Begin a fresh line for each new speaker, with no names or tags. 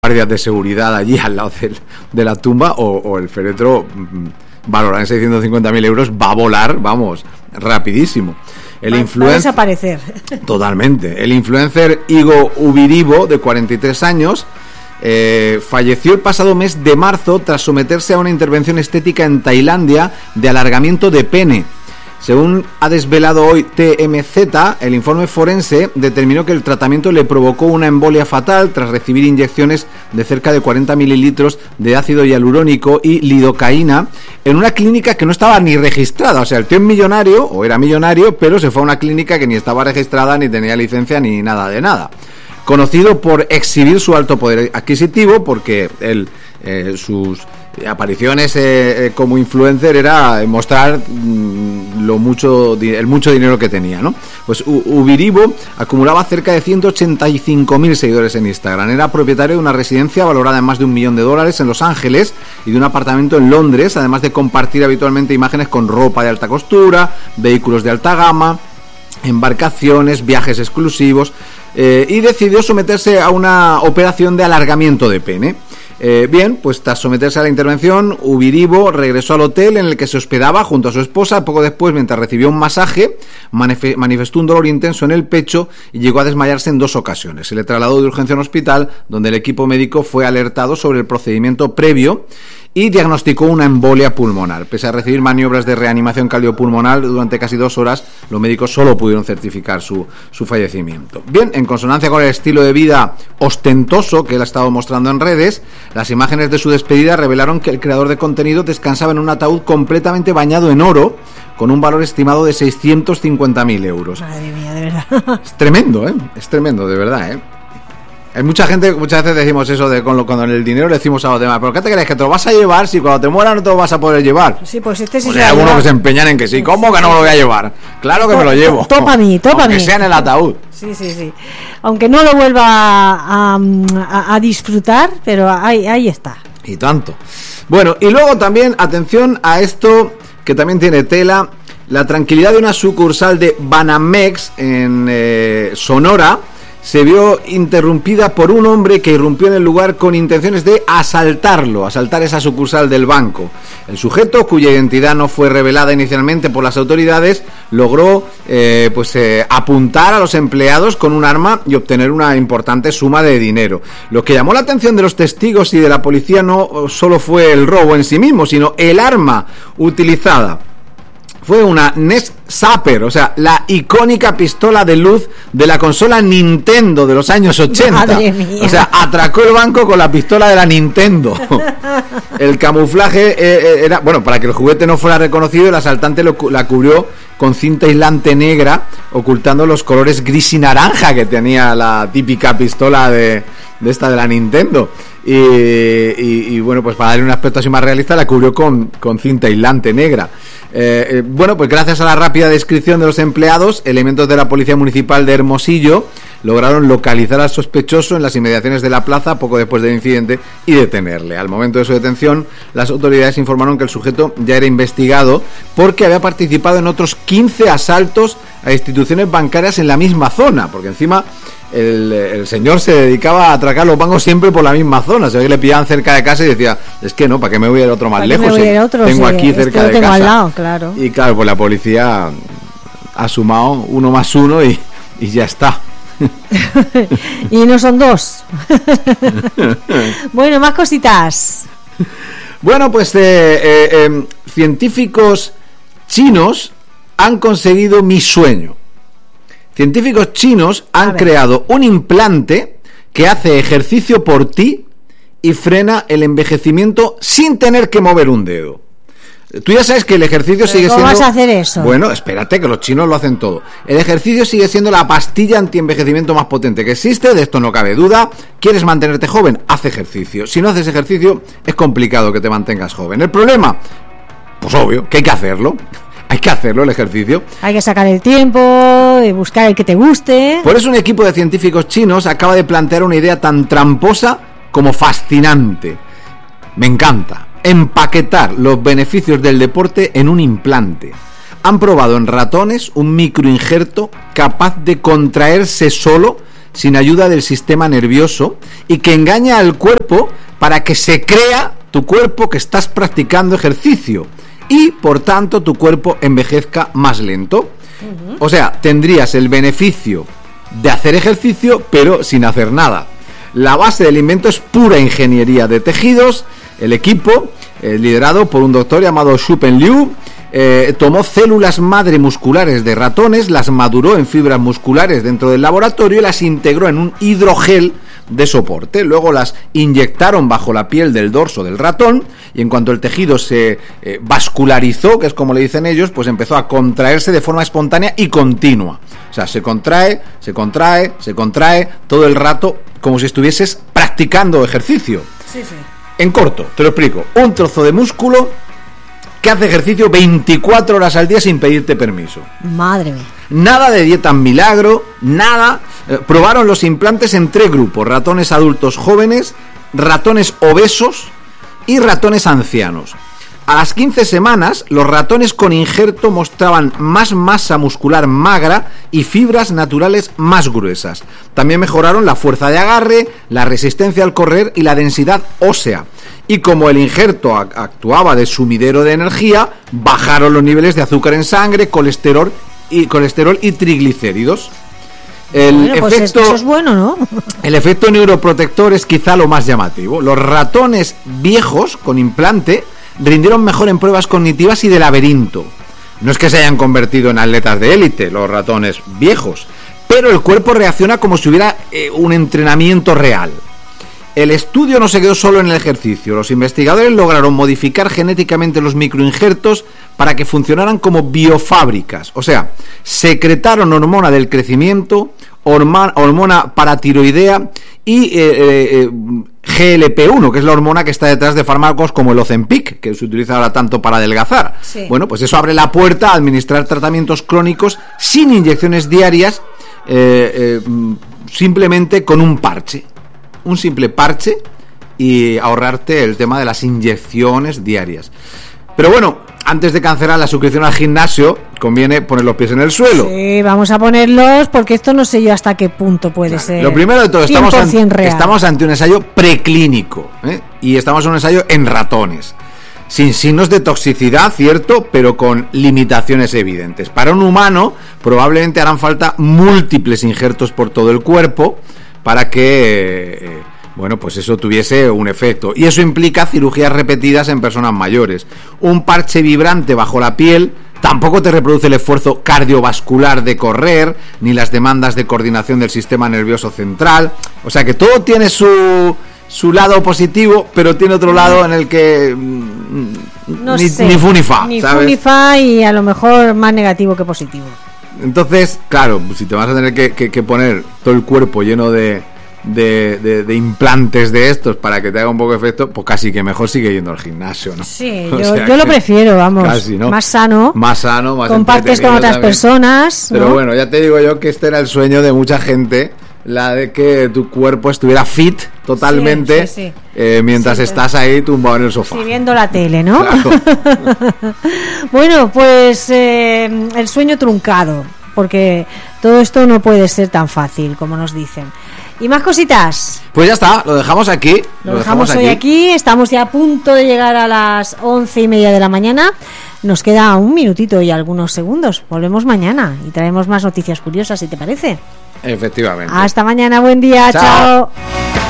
guardias de seguridad allí al lado de la tumba, o el féretro, valorado en 650.000 euros, va a volar, vamos, rapidísimo.
Va a desaparecer.
Totalmente. El influencer Igo Ubiribo, de 43 años, falleció el pasado mes de marzo tras someterse a una intervención estética en Tailandia de alargamiento de pene. Según ha desvelado hoy TMZ, el informe forense determinó que el tratamiento le provocó una embolia fatal tras recibir inyecciones de cerca de 40 mililitros de ácido hialurónico y lidocaína en una clínica que no estaba ni registrada. O sea, el tío es millonario, o era millonario, pero se fue a una clínica que ni estaba registrada, ni tenía licencia, ni nada de nada. Conocido por exhibir su alto poder adquisitivo, porque sus apariciones como influencer era mostrar el mucho dinero que tenía, ¿no? Pues Ubiribo acumulaba cerca de 185.000 seguidores en Instagram. Era propietario de una residencia valorada en más de $1 millón en Los Ángeles y de un apartamento en Londres, además de compartir habitualmente imágenes con ropa de alta costura, vehículos de alta gama, embarcaciones, viajes exclusivos, y decidió someterse a una operación de alargamiento de pene. Bien, pues tras someterse a la intervención, Ubiribo regresó al hotel en el que se hospedaba junto a su esposa. Poco después, mientras recibió un masaje, manifestó un dolor intenso en el pecho y llegó a desmayarse en 2 ocasiones. Se le trasladó de urgencia a un hospital, donde el equipo médico fue alertado sobre el procedimiento previo y diagnosticó una embolia pulmonar. Pese a recibir maniobras de reanimación cardiopulmonar durante casi 2 horas, los médicos solo pudieron certificar su fallecimiento. Bien, en consonancia con el estilo de vida ostentoso que él ha estado mostrando en redes, las imágenes de su despedida revelaron que el creador de contenido descansaba en un ataúd completamente bañado en oro, con un valor estimado de 650.000 euros.
Madre mía, de verdad.
Es tremendo, es tremendo, de verdad, Hay mucha gente, muchas veces decimos eso de cuando en el dinero le decimos a los demás, ¿pero qué te crees? ¿Que te lo vas a llevar? Si cuando te mueras no te lo vas a poder llevar.
Sí, pues este sí.
Pues hay algunos que se empeñan en que sí. ¿Cómo que no me lo voy a llevar? Claro que me lo llevo.
Topa a mí.
Aunque sea en el ataúd.
Sí. Aunque no lo vuelva a disfrutar, pero ahí está.
Y tanto. Bueno, y luego también, atención a esto, que también tiene tela. La tranquilidad de una sucursal de Banamex en Sonora se vio interrumpida por un hombre que irrumpió en el lugar con intenciones de asaltar esa sucursal del banco. El sujeto, cuya identidad no fue revelada inicialmente por las autoridades, logró apuntar a los empleados con un arma y obtener una importante suma de dinero. Lo que llamó la atención de los testigos y de la policía no solo fue el robo en sí mismo, sino el arma utilizada. Fue una NES Zapper, o sea, la icónica pistola de luz de la consola Nintendo de los años 80.
Madre mía.
O sea, atracó el banco con la pistola de la Nintendo. El camuflaje era, bueno, para que el juguete no fuera reconocido, el asaltante la cubrió con cinta aislante negra, ocultando los colores gris y naranja que tenía la típica pistola de esta de la Nintendo. Y bueno, pues para darle un aspecto así más realista, la cubrió con cinta aislante negra. Bueno, pues gracias a la rápida descripción de los empleados, elementos de la Policía Municipal de Hermosillo lograron localizar al sospechoso en las inmediaciones de la plaza poco después del incidente y detenerle. Al momento de su detención, las autoridades informaron que el sujeto ya era investigado porque había participado en otros 15 asaltos a instituciones bancarias en la misma zona, porque encima el señor se dedicaba a atracar los bancos siempre por la misma zona. Se ve que le pillaban cerca de casa y decía, es que no, ¿para qué me voy a ir otro más lejos? Tengo aquí cerca de casa.
Al lado, claro.
Y claro, pues la policía ha sumado 1 más 1 y ya está.
Y no son 2. Bueno, más cositas.
Bueno, pues científicos chinos han conseguido mi sueño. Científicos chinos han creado un implante que hace ejercicio por ti y frena el envejecimiento sin tener que mover un dedo. Tú ya sabes que el ejercicio sigue siendo...
¿Cómo vas a hacer eso?
Bueno, espérate, que los chinos lo hacen todo. El ejercicio sigue siendo la pastilla antienvejecimiento más potente que existe, de esto no cabe duda. ¿Quieres mantenerte joven? Haz ejercicio. Si no haces ejercicio, es complicado que te mantengas joven. ¿El problema? Pues obvio, que hay que hacerlo. Hay que hacerlo, el ejercicio.
Hay que sacar el tiempo, buscar el que te guste.
Por eso un equipo de científicos chinos acaba de plantear una idea tan tramposa como fascinante. Me encanta. Empaquetar los beneficios del deporte en un implante. Han probado en ratones un microinjerto capaz de contraerse solo sin ayuda del sistema nervioso y que engaña al cuerpo para que se crea tu cuerpo que estás practicando ejercicio y por tanto tu cuerpo envejezca más lento. O sea, tendrías el beneficio de hacer ejercicio pero sin hacer nada. La base del invento es pura ingeniería de tejidos. El equipo, liderado por un doctor llamado Shupen Liu, tomó células madre musculares de ratones, las maduró en fibras musculares dentro del laboratorio y las integró en un hidrogel de soporte. Luego las inyectaron bajo la piel del dorso del ratón y en cuanto el tejido se vascularizó, que es como le dicen ellos, pues empezó a contraerse de forma espontánea y continua. O sea, se contrae, todo el rato como si estuvieses practicando ejercicio.
Sí, sí.
En corto, te lo explico. Un trozo de músculo que hace ejercicio 24 horas al día sin pedirte permiso.
Madre mía.
Nada de dieta milagro, nada. Probaron los implantes en 3 grupos: ratones adultos jóvenes, ratones obesos y ratones ancianos. A las 15 semanas, los ratones con injerto mostraban más masa muscular magra y fibras naturales más gruesas. También mejoraron la fuerza de agarre, la resistencia al correr y la densidad ósea. Y como el injerto actuaba de sumidero de energía, bajaron los niveles de azúcar en sangre, colesterol y triglicéridos.
Pues eso es bueno, ¿no?
El efecto neuroprotector es quizá lo más llamativo. Los ratones viejos con implante rindieron mejor en pruebas cognitivas y de laberinto. No es que se hayan convertido en atletas de élite los ratones viejos, pero el cuerpo reacciona como si hubiera un entrenamiento real. El estudio no se quedó solo en el ejercicio. Los investigadores lograron modificar genéticamente los microinjertos para que funcionaran como biofábricas. O sea, secretaron hormona del crecimiento, hormona paratiroidea y GLP-1, que es la hormona que está detrás de fármacos como el Ozempic, que se utiliza ahora tanto para adelgazar.
Sí.
Bueno, pues eso abre la puerta a administrar tratamientos crónicos sin inyecciones diarias, simplemente con un simple parche y ahorrarte el tema de las inyecciones diarias. Pero bueno, antes de cancelar la suscripción al gimnasio, conviene poner los pies en el suelo.
Sí, vamos a ponerlos porque esto no sé yo hasta qué punto puede ser.
Lo primero de todo,
100% real.
Estamos ante un ensayo preclínico, y estamos en un ensayo en ratones. Sin signos de toxicidad, cierto, pero con limitaciones evidentes. Para un humano, probablemente harán falta múltiples injertos por todo el cuerpo para que, pues eso tuviese un efecto. Y eso implica cirugías repetidas en personas mayores. Un parche vibrante bajo la piel tampoco te reproduce el esfuerzo cardiovascular de correr, ni las demandas de coordinación del sistema nervioso central. O sea que todo tiene su lado positivo, pero tiene otro lado en el que ni fu ni fa,
¿sabes? Fu ni fa, y a lo mejor más negativo que positivo.
Entonces, claro, si te vas a tener que poner todo el cuerpo lleno de implantes de estos para que te haga un poco de efecto, pues casi que mejor sigue yendo al gimnasio, ¿no?
Sí, yo lo prefiero, vamos, casi, ¿no? Más sano, más compartes con otras personas, ¿no?
Pero bueno, ya te digo yo que este era el sueño de mucha gente, la de que tu cuerpo estuviera fit totalmente, sí. Mientras estás ahí tumbado en el sofá.
Sí, viendo la tele, ¿no?
Claro.
Bueno, pues el sueño truncado, porque todo esto no puede ser tan fácil como nos dicen. ¿Y más cositas?
Pues ya está, lo dejamos aquí.
Lo dejamos hoy aquí. Estamos ya a punto de llegar a las 11:30 de la mañana. Nos queda un minutito y algunos segundos. Volvemos mañana y traemos más noticias curiosas, si te parece.
Efectivamente.
Hasta mañana, buen día, chao.